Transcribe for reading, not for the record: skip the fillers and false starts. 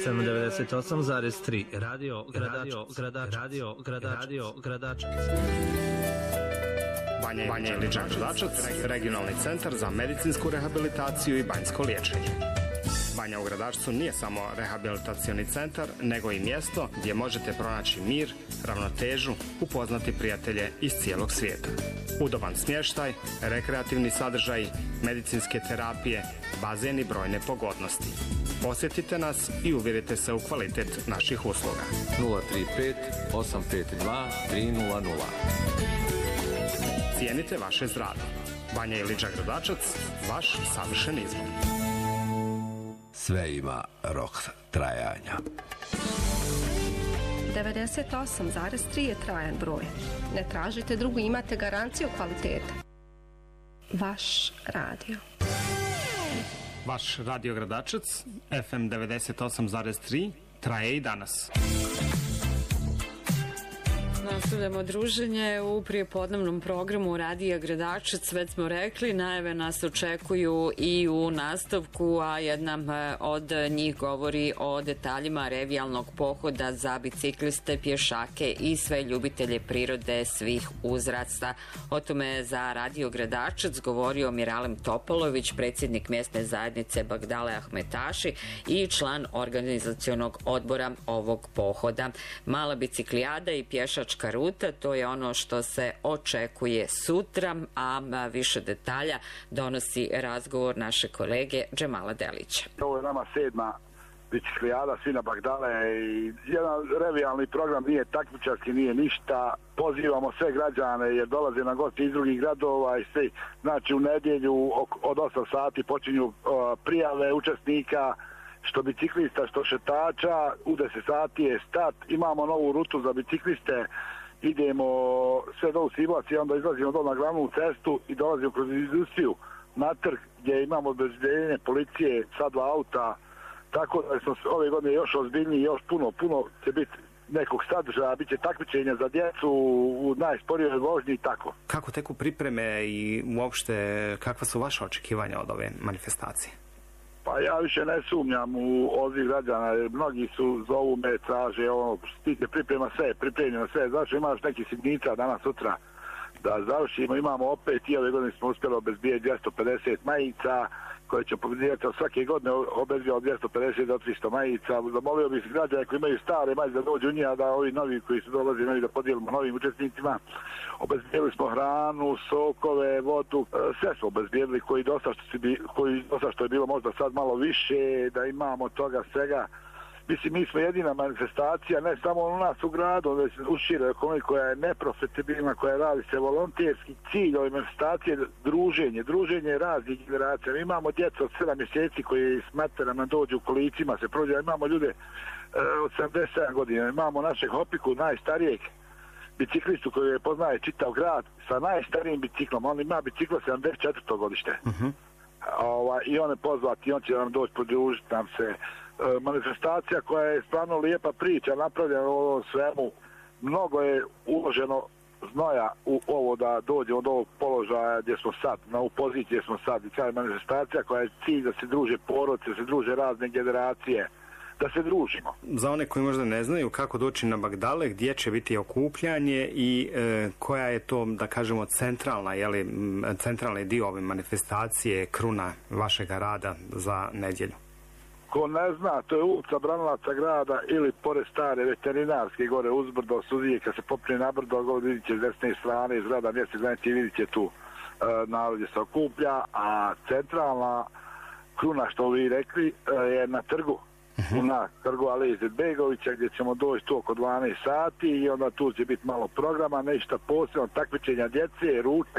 FM 98,3 Radio Gradačac. Banja Iliča Gradačac, regionalni centar za medicinsku rehabilitaciju i banjsko liječenje. Banja u Gradačcu nije samo rehabilitacioni centar, nego i mjesto gdje možete pronaći mir, ravnotežu, upoznati prijatelje iz cijelog svijeta. Udoban smještaj, rekreativni sadržaj, medicinske terapije, bazen i brojne pogodnosti. Posjetite nas i uvjerite se u kvalitet naših usluga. 035 852 300. Cijenite vaše zdravlje. Banja Iliča Gradačac, vaš savršen izbor. Sve ima rok trajanja. 98,3 je trajan broj. Ne tražite drugu, imate garanciju kvaliteta. Vaš radio. Vaš radio Gradačac, FM 98,3, traje i danas. Nastavljamo druženje u prijepodnevnom programu Radija Gradačac. Već smo rekli, najave nas očekuju i u nastavku, a jedna od njih govori o detaljima revijalnog pohoda za bicikliste, pješake i sve ljubitelje prirode svih uzrasta. O tome za Radio Gradačac govorio Miralem Topalović, predsjednik mjesne zajednice Bagdale Ahmetaši i član organizacionog odbora ovog pohoda. Mala biciklijada i pješačka ruta, to je ono što se očekuje sutra, a više detalja donosi razgovor naše kolege Džemala Delića. Ovo je nama 7. biciklijada Svina Bagdale i jedan revijalni program, nije takmičarski, nije ništa. Pozivamo sve građane jer dolaze na gosti iz drugih gradova i sve, znači u nedjelju od 8 sati počinju prijave učesnika, što biciklista, što šetača, u 10 sati je start, imamo novu rutu za bicikliste, idemo sve do Sivac i onda izlazimo do na glavnu cestu i dolazimo kroz industriju na trg gdje imamo obezbeđenje policije, sad 2 auta, tako da smo ove godine još ozbiljniji, još puno će biti nekog sadržaja, bit će takmičenja za djecu u najsporijoj vožnji i tako. Kako teku pripreme i uopšte kakva su vaše očekivanja od ove manifestacije? Pa ja više ne sumnjam u odziv građana, jer mnogi zovu me, traže stiče priprema sve, pripremljeno sve, znači imaš neki sitnica danas, sutra da završimo, imamo opet i ove godine smo uspjeli obezbijeti 250 majica koje će pobediti svake godine obezbijeti od 250 do 300 majica. Zamolio bih građane koji imaju stare majice da dođu u njih, da ovi novi koji su dolazi novi da podijelimo novim učesnicima. Obezbijeli smo hranu, sokove, vodu, sve smo obezbijeli koji dosta što je bilo možda sad malo više, da imamo toga svega. Mislim, mi smo jedina manifestacija, ne samo u nas u gradu, već u široj ekonomiji koja je neprofitabilna, koja radi se volonterski. Cilj ove manifestacije je druženje raznih generacija. Mi imamo djecu od 7 mjeseci koji s materama dođu u kolicima, se prođe, imamo ljude od 77 godina, imamo našeg Hopiku, najstarijeg biciklistu koji je poznaje čitav grad sa najstarijim biciklom. On ima biciklo 74. godište. I on je pozvat i on će nam doći podružiti nam se. Manifestacija koja je stvarno lijepa priča, napravljena u ovom svemu, mnogo je uloženo znoja u ovo da dođe od ovog položaja gdje smo sad, na ovu poziciju gdje smo sad. I cijela manifestacija koja je cilj da se druže porodice, da se druže razne generacije, da se družimo. Za one koji možda ne znaju kako doći na Bagdale, gdje će biti okupljanje i koja je to, da kažemo, centralni dio ove manifestacije, kruna vašeg rada za nedjelju? Ko ne zna, to je ulica Branilaca grada ili pored stare veterinarske gore uzbrdo Suzije, kad se popne na brdo, vidit će s desne strane iz grada mjesec, znači vidit će tu narod je se okuplja, a centralna kruna, što vi rekli, je na trgu. Na trgu Alije Izetbegovića gdje ćemo doći tu oko 12 sati i onda tu će biti malo programa, nešto posebno, takmičenja djece, ručak